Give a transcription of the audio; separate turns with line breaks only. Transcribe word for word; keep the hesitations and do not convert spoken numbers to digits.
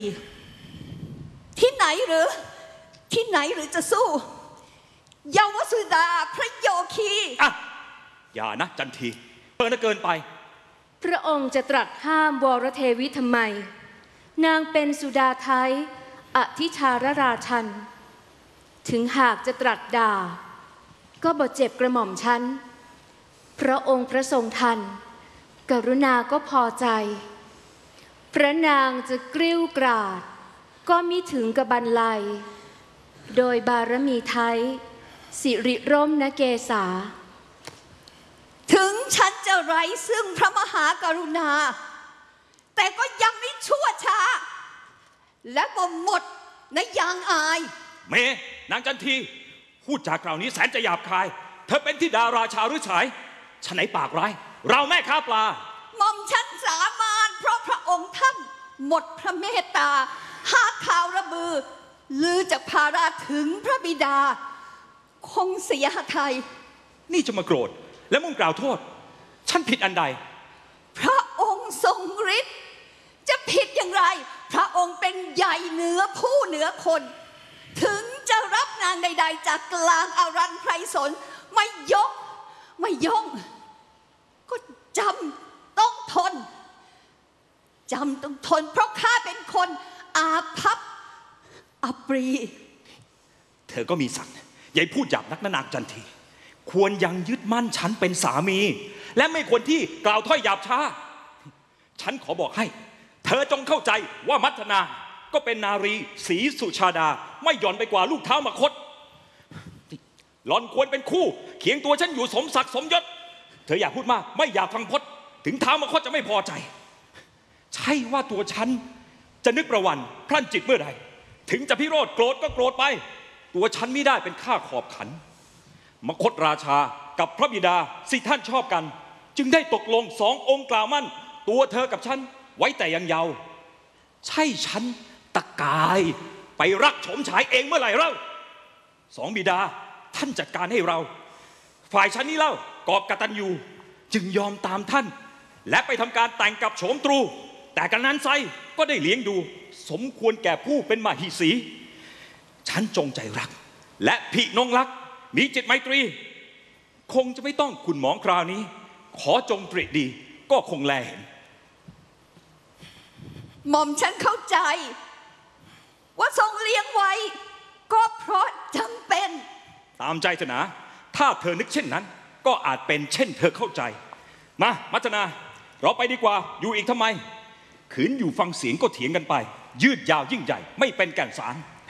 ที่ไหนหรือที่ไหนหรือจะสู้เยาวสุดาพระโยคี
อ่ะอย่านะจันทีเกินเกินไป
พระองค์จะตรัสห้ามวรเทวิทำไมนางเป็นสุดาไทยอธิชารราชันถึงหากจะตรัสด่าก็บ่เจ็บกระหม่อมฉันพระองค์พระทรงทันกรุณาก็พอใจพระนางจะกริ้วกราดก็มิถึงกับบันไลโดยบารมีไทยสิริร่มนเกษา
ถึงฉันจะไร้ซึ่งพระมหากรุณาแต่ก็ยังไม่ชั่วช้าและก็หมดในยางอาย
เมนางจันทีพูดจากกล่าวนี้แสนจะหยาบคายเธอเป็นธิดาราชาหรือฉายฉันไหนปากร้ายเราแม่ค้าปลา
หม่อมฉันสามารถเพราะพระองค์ท่านหมดพระเมตตาหาข่าวระบือลือจากพาราถึงพระบิดาคงเสียหทัย
นี่จะมาโกรธและมุ่งกล่าวโทษฉันผิดอันใด
พระองค์ทรงฤทธิ์จะผิดอย่างไรพระองค์เป็นใหญ่เหนือผู้เหนือคนถึงจะรับนางใดๆจากกลางอารันไพรสนไม่ยกไม่ย่องก็จำต้องทนจำต้องทนเพราะข้าเป็นคนอาภัพอัปรี
เธอก็มีศักดิ์อย่าพูดหยาบนักนางจันทีควรยังยึดมั่นฉันเป็นสามีและไม่ควรที่กล่าวถ้อยหยาบช้าฉันขอบอกให้เธอจงเข้าใจว่ามัทนาก็เป็นนารีศรีสุชาดาไม่หย่อนไปกว่าลูกเท้ามคตหล่อนควรเป็นคู่เคียงตัวฉันอยู่สมศักดิ์สมยศเธออยากพูดมากไม่อยากฟังพจน์ถึงเท้ามคตจะไม่พอใจใช่ว่าตัวฉันจะนึกประวันพลั่นจิตเมื่อใดถึงจะพิโรธโกรธก็โกรธไปตัวฉันไม่ได้เป็นข้าขอบขันมคตราชากับพระบิดาสิท่านชอบกันจึงได้ตกลงสององค์กล่าวมั่นตัวเธอกับฉันไว้แต่ยังเยาว์ใช่ฉันตะกายไปรักโฉมฉายเองเมื่อไหร่เล่าสองบิดาท่านจัดการให้เราฝ่ายฉันนี่เล่ากอบกตัญญูจึงยอมตามท่านและไปทำการแต่งกับโฉมตรูแต่กันนั้นไซก็ได้เลี้ยงดูสมควรแก่ผู้เป็นมหิสีฉันจงใจรักและพินงรักมีจิตไมตรีคงจะไม่ต้องขุ่นหมองคราวนี้ขอจงตรีดีก็คงแลเห็น
หม่อมฉันเข้าใจว่าทรงเลี้ยงไว้ก็เพราะจำเป็น
ตามใจเถอะนะถ้าเธอนึกเช่นนั้นก็อาจเป็นเช่นเธอเข้าใจมามัจนาเราไปดีกว่าอยู่อีกทำไมขืนอยู่ฟังเสียงก็เถียงกันไปยืดยาวยิ่งใหญ่ไม่เป็นแก่นสาร